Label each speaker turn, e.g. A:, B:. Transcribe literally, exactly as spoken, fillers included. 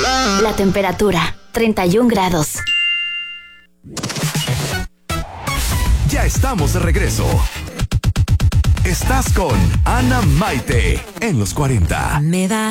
A: La temperatura, treinta y un grados.
B: Ya estamos de regreso. Estás con Ana Maite en los cuarenta.
C: Me da